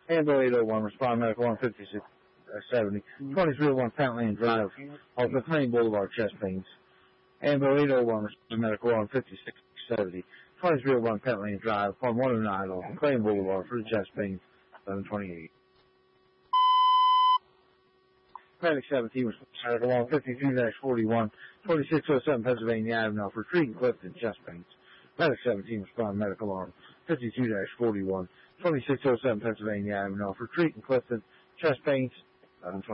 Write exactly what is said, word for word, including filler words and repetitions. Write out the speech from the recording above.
Ambo eight oh one, respond medical on fifty-six seventy. twenty-three oh one Pentland Drive, off McLean Boulevard, chest pains. Ambo eight oh one, respond medical on fifty-six seventy. twenty-three oh one Pentland Drive, on one oh nine off McLean Boulevard for the chest pains, eleven twenty-eight. Medic seventeen was medical on fifty-two forty-one, twenty-six oh seven Pennsylvania Avenue for treating Clifton chest pains. Medic seventeen respond medical on fifty-two forty-one, twenty-six oh seven Pennsylvania Avenue for treating Clifton chest pains, eleven twenty-eight.